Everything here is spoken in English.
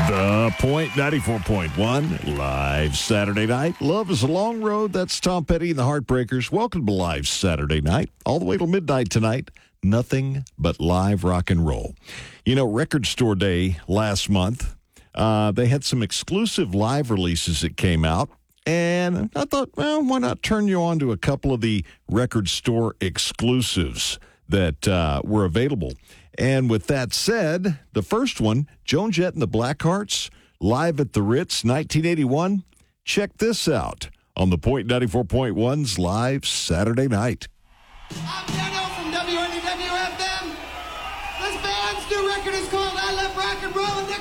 The Point 94.1, live Saturday night. Love is a long road. That's Tom Petty and the Heartbreakers. Welcome to live Saturday night. All the way till midnight tonight. Nothing but live rock and roll. You know, Record Store Day last month, they had some exclusive live releases that came out. And I thought, well, why not turn you on to a couple of the Record Store exclusives that were available. And with that said, the first one, Joan Jett and the Blackhearts, live at the Ritz, 1981. Check this out on the Point 94.1's live Saturday night. I'm Daniel from WNEW-FM. This band's new record is called I Love Rock and Roll.